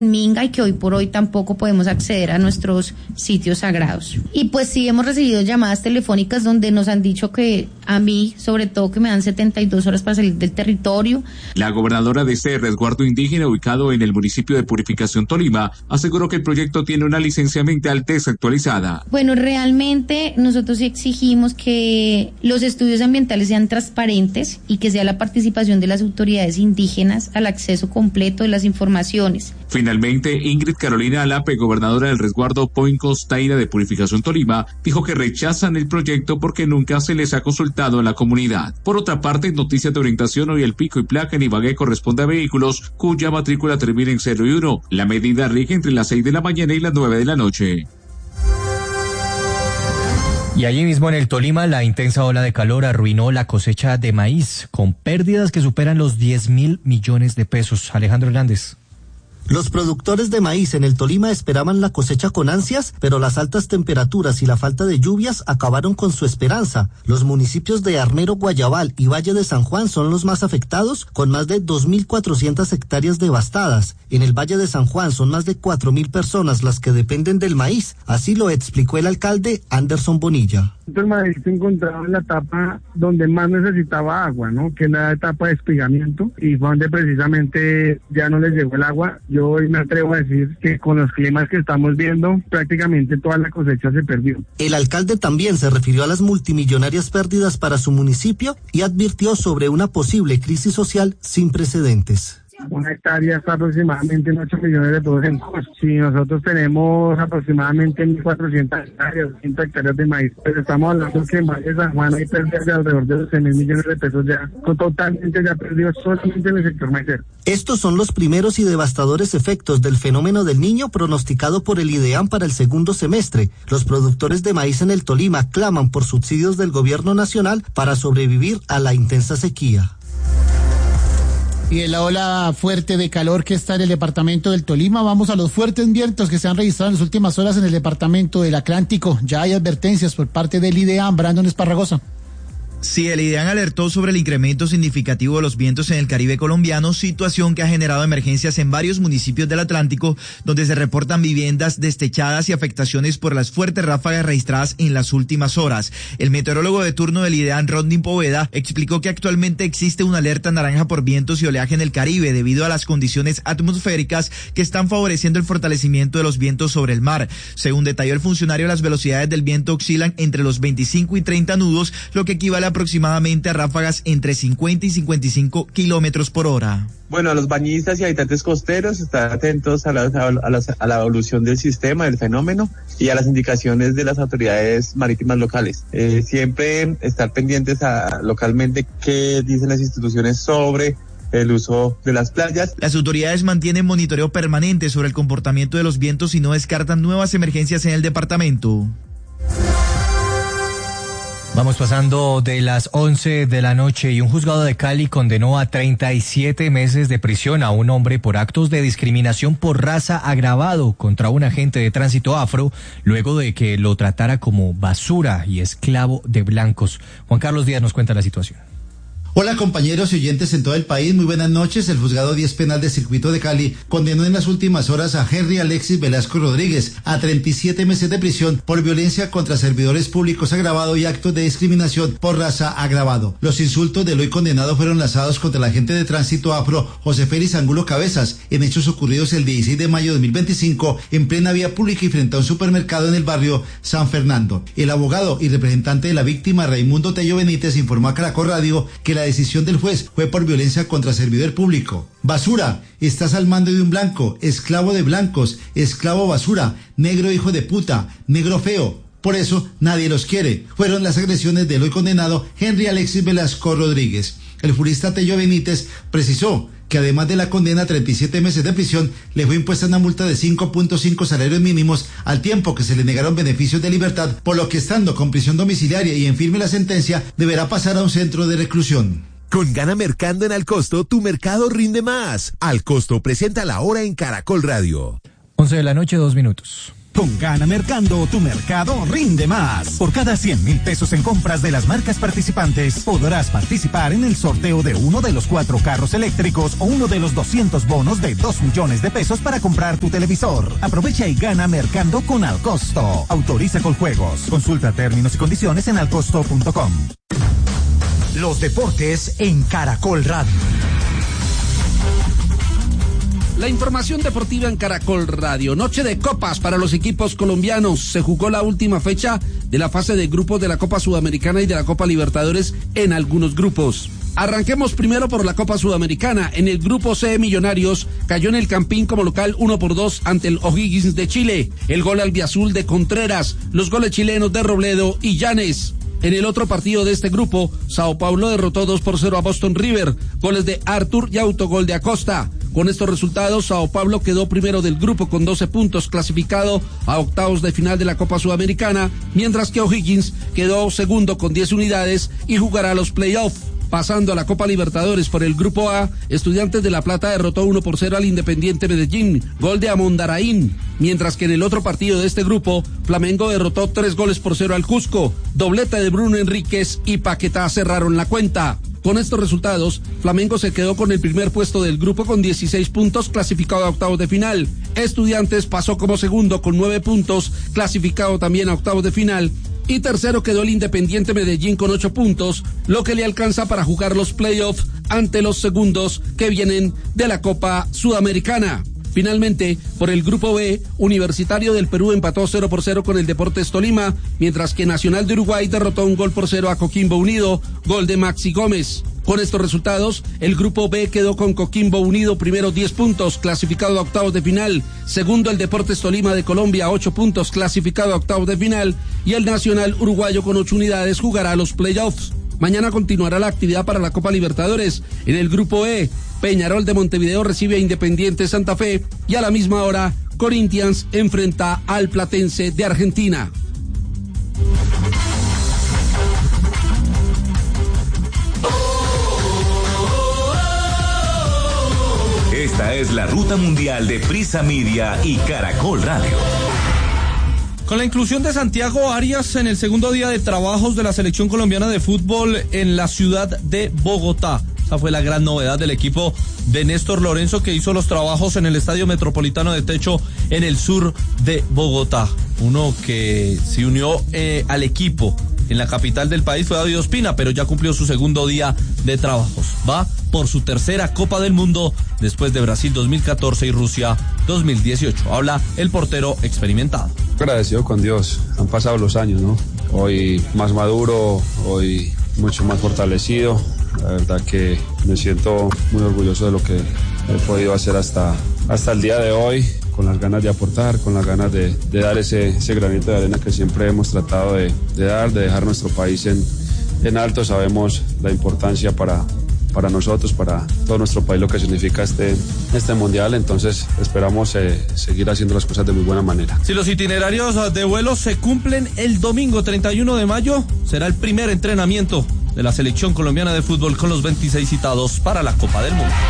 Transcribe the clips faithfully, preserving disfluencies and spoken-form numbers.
Minga y que hoy por hoy tampoco podemos acceder a nuestros sitios sagrados. Y pues sí hemos recibido llamadas telefónicas donde nos han dicho que a mí, sobre todo, que me dan setenta y dos horas para salir del territorio. La gobernadora de este resguardo indígena ubicado en el municipio de Purificación, Tolima, aseguró que el proyecto tiene una licencia ambiental desactualizada. Bueno, realmente nosotros sí exigimos que los estudios ambientales sean transparentes y que sea la participación de las autoridades indígenas al acceso completo de las informaciones. Finalmente, Ingrid Carolina Alape, gobernadora del resguardo Point Costaína de Purificación Tolima, dijo que rechazan el proyecto porque nunca se les ha consultado a la comunidad. Por otra parte, en noticias de orientación, hoy el pico y placa en Ibagué corresponde a vehículos cuya matrícula termina en cero y uno. La medida rige entre las seis de la mañana y las nueve de la noche. Y allí mismo en el Tolima, la intensa ola de calor arruinó la cosecha de maíz, con pérdidas que superan los diez mil millones de pesos. Alejandro Hernández. Los productores de maíz en el Tolima esperaban la cosecha con ansias, pero las altas temperaturas y la falta de lluvias acabaron con su esperanza. Los municipios de Armero, Guayabal y Valle de San Juan son los más afectados, con más de dos mil cuatrocientas hectáreas devastadas. En el Valle de San Juan son más de cuatro mil personas las que dependen del maíz. Así lo explicó el alcalde Anderson Bonilla. El maíz se encontraba en la etapa donde más necesitaba agua, ¿no? Que es la etapa de espigamiento, y fue donde precisamente ya no les llegó el agua. Yo hoy me atrevo a decir que con los climas que estamos viendo, prácticamente toda la cosecha se perdió. El alcalde también se refirió a las multimillonarias pérdidas para su municipio y advirtió sobre una posible crisis social sin precedentes. Una hectárea está aproximadamente en ocho millones de pesos en costo. Si nosotros tenemos aproximadamente mil cuatrocientas hectáreas, doscientas hectáreas de maíz, pues estamos hablando que en Valle de San Juan hay pérdidas de alrededor de doce mil millones de pesos ya, totalmente ya perdidos solamente en el sector maicero. Estos son los primeros y devastadores efectos del fenómeno del Niño pronosticado por el IDEAM para el segundo semestre. Los productores de maíz en el Tolima claman por subsidios del gobierno nacional para sobrevivir a la intensa sequía. Y de la ola fuerte de calor que está en el departamento del Tolima, vamos a los fuertes vientos que se han registrado en las últimas horas en el departamento del Atlántico. Ya hay advertencias por parte del IDEAM. Brandon Esparragosa. Sí, el IDEAM alertó sobre el incremento significativo de los vientos en el Caribe colombiano, situación que ha generado emergencias en varios municipios del Atlántico, donde se reportan viviendas destechadas y afectaciones por las fuertes ráfagas registradas en las últimas horas. El meteorólogo de turno del IDEAM, Rondin Poveda, explicó que actualmente existe una alerta naranja por vientos y oleaje en el Caribe debido a las condiciones atmosféricas que están favoreciendo el fortalecimiento de los vientos sobre el mar. Según detalló el funcionario, las velocidades del viento oscilan entre los veinticinco y treinta nudos, lo que equivale a aproximadamente a ráfagas entre cincuenta y cincuenta y cinco kilómetros por hora. Bueno, a los bañistas y habitantes costeros, estar atentos a la, a, la, a la evolución del sistema, del fenómeno y a las indicaciones de las autoridades marítimas locales. Eh, siempre estar pendientes a, localmente qué dicen las instituciones sobre el uso de las playas. Las autoridades mantienen monitoreo permanente sobre el comportamiento de los vientos y no descartan nuevas emergencias en el departamento. Vamos pasando de las once de la noche y un juzgado de Cali condenó a treinta y siete meses de prisión a un hombre por actos de discriminación por raza agravado contra un agente de tránsito afro luego de que lo tratara como basura y esclavo de blancos. Juan Carlos Díaz nos cuenta la situación. Hola compañeros y oyentes en todo el país, muy buenas noches. El Juzgado diez Penal de Circuito de Cali condenó en las últimas horas a Henry Alexis Velasco Rodríguez a treinta y siete meses de prisión por violencia contra servidores públicos agravado y actos de discriminación por raza agravado. Los insultos del hoy condenado fueron lanzados contra el agente de tránsito afro José Félix Angulo Cabezas en hechos ocurridos el dieciséis de mayo de dos mil veinticinco en plena vía pública y frente a un supermercado en el barrio San Fernando. El abogado y representante de la víctima Raimundo Tello Benítez informó a Caracol Radio que la La decisión del juez fue por violencia contra servidor público. Basura, estás al mando de un blanco, esclavo de blancos, esclavo basura, negro hijo de puta, negro feo. Por eso nadie los quiere. Fueron las agresiones del hoy condenado Henry Alexis Velasco Rodríguez. El jurista Tello Benítez precisó que además de la condena a treinta y siete meses de prisión, le fue impuesta una multa de cinco punto cinco salarios mínimos al tiempo que se le negaron beneficios de libertad, por lo que estando con prisión domiciliaria y en firme la sentencia, deberá pasar a un centro de reclusión. Con Gana Mercando en Alcosto, tu mercado rinde más. Alcosto presenta la hora en Caracol Radio. once de la noche, dos minutos. Con Gana Mercando, tu mercado rinde más. Por cada cien mil pesos en compras de las marcas participantes, podrás participar en el sorteo de uno de los cuatro carros eléctricos o uno de los doscientos bonos de dos millones de pesos para comprar tu televisor. Aprovecha y gana Mercando con Alcosto. Autoriza con juegos. Consulta términos y condiciones en alcosto punto com. Los deportes en Caracol Radio. La información deportiva en Caracol Radio. Noche de copas para los equipos colombianos. Se jugó la última fecha de la fase de grupos de la Copa Sudamericana y de la Copa Libertadores en algunos grupos. Arranquemos primero por la Copa Sudamericana. En el grupo C, Millonarios cayó en el Campín como local uno por dos ante el O'Higgins de Chile. El gol albiazul de Contreras, los goles chilenos de Robledo y Llanes. En el otro partido de este grupo, Sao Paulo derrotó dos por cero a Boston River, goles de Arthur y autogol de Acosta. Con estos resultados, Sao Paulo quedó primero del grupo con doce puntos, clasificado a octavos de final de la Copa Sudamericana, mientras que O'Higgins quedó segundo con diez unidades y jugará los playoffs. Pasando a la Copa Libertadores por el Grupo A, Estudiantes de La Plata derrotó uno por cero al Independiente Medellín, gol de Amondaraín, mientras que en el otro partido de este grupo, Flamengo derrotó tres goles por cero al Cusco, doblete de Bruno Enríquez y Paquetá cerraron la cuenta. Con estos resultados, Flamengo se quedó con el primer puesto del grupo con dieciséis puntos, clasificado a octavos de final. Estudiantes pasó como segundo con nueve puntos, clasificado también a octavos de final. Y tercero quedó el Independiente Medellín con ocho puntos, lo que le alcanza para jugar los playoffs ante los segundos que vienen de la Copa Sudamericana. Finalmente, por el Grupo B, Universitario del Perú empató cero por cero con el Deportes Tolima, mientras que Nacional de Uruguay derrotó un gol por cero a Coquimbo Unido, gol de Maxi Gómez. Con estos resultados, el Grupo B quedó con Coquimbo Unido primero diez puntos, clasificado a octavos de final. Segundo, el Deportes Tolima de Colombia, ocho puntos, clasificado a octavos de final. Y el Nacional Uruguayo con ocho unidades jugará los playoffs. Mañana continuará la actividad para la Copa Libertadores. En el Grupo E, Peñarol de Montevideo recibe a Independiente Santa Fe y a la misma hora, Corinthians enfrenta al Platense de Argentina. Esta es la ruta mundial de Prisa Media y Caracol Radio. Con la inclusión de Santiago Arias en el segundo día de trabajos de la selección colombiana de fútbol en la ciudad de Bogotá. Esa fue la gran novedad del equipo de Néstor Lorenzo, que hizo los trabajos en el Estadio Metropolitano de Techo en el sur de Bogotá. Uno que se unió eh, al equipo en la capital del país fue David Ospina, pero ya cumplió su segundo día de trabajos. Va por su tercera Copa del Mundo después de Brasil dos mil catorce y Rusia dos mil dieciocho. Habla el portero experimentado. Agradecido con Dios, han pasado los años, ¿no? Hoy más maduro, hoy mucho más fortalecido. La verdad que me siento muy orgulloso de lo que he podido hacer hasta, hasta el día de hoy, con las ganas de aportar, con las ganas de, de dar ese, ese granito de arena que siempre hemos tratado de, de dar, de dejar nuestro país en, en alto. Sabemos la importancia para, para nosotros, para todo nuestro país, lo que significa este, este mundial. Entonces esperamos eh, seguir haciendo las cosas de muy buena manera. Si los itinerarios de vuelo se cumplen el domingo treinta y uno de mayo, será el primer entrenamiento de la selección colombiana de fútbol con los veintiséis citados para la Copa del Mundo.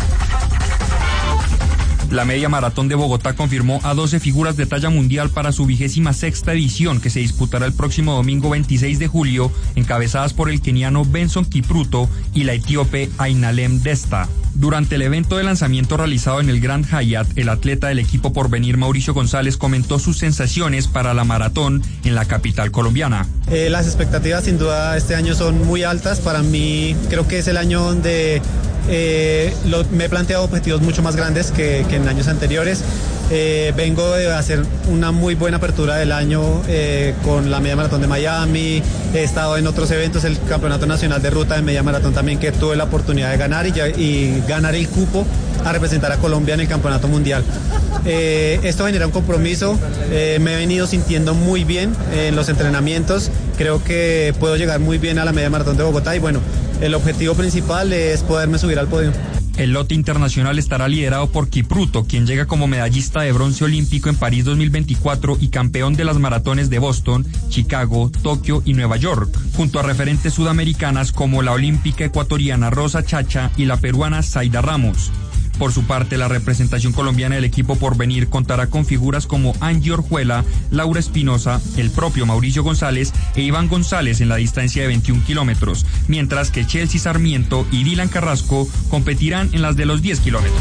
La media maratón de Bogotá confirmó a doce figuras de talla mundial para su vigésima sexta edición, que se disputará el próximo domingo veintiséis de julio, encabezadas por el keniano Benson Kipruto y la etíope Ainalem Desta. Durante el evento de lanzamiento realizado en el Grand Hyatt, el atleta del equipo Porvenir, Mauricio González, comentó sus sensaciones para la maratón en la capital colombiana. Eh, las expectativas sin duda este año son muy altas. Para mí creo que es el año donde eh, lo, me he planteado objetivos mucho más grandes que, que en años anteriores. Eh, vengo de hacer una muy buena apertura del año eh, con la media maratón de Miami. He estado en otros eventos, el Campeonato Nacional de Ruta de Media Maratón también, que tuve la oportunidad de ganar y, y ganar el cupo a representar a Colombia en el Campeonato Mundial. Eh, esto genera un compromiso, eh, me he venido sintiendo muy bien en los entrenamientos, creo que puedo llegar muy bien a la media maratón de Bogotá y bueno, el objetivo principal es poderme subir al podio. El lote internacional estará liderado por Kipruto, quien llega como medallista de bronce olímpico en París dos mil veinticuatro y campeón de las maratones de Boston, Chicago, Tokio y Nueva York, junto a referentes sudamericanas como la olímpica ecuatoriana Rosa Chacha y la peruana Zaida Ramos. Por su parte, la representación colombiana del equipo Porvenir contará con figuras como Angie Orjuela, Laura Espinosa, el propio Mauricio González e Iván González en la distancia de veintiún kilómetros, mientras que Chelsea Sarmiento y Dylan Carrasco competirán en las de los diez kilómetros.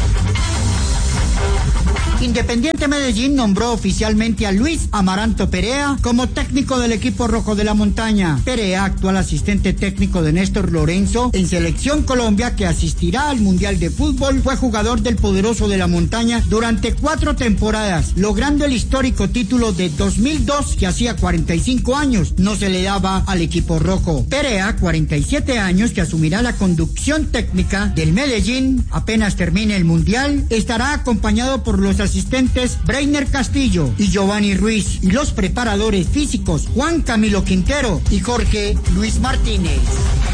Independiente Medellín nombró oficialmente a Luis Amaranto Perea como técnico del equipo rojo de la montaña. Perea, actual asistente técnico de Néstor Lorenzo en Selección Colombia, que asistirá al Mundial de Fútbol, fue jugador del poderoso de la montaña durante cuatro temporadas, logrando el histórico título de dos mil dos, que hacía cuarenta y cinco años no se le daba al equipo rojo. Perea, cuarenta y siete años, que asumirá la conducción técnica del Medellín apenas termine el Mundial, estará acompañado por los asistentes Breiner Castillo y Giovanni Ruiz y los preparadores físicos Juan Camilo Quintero y Jorge Luis Martínez.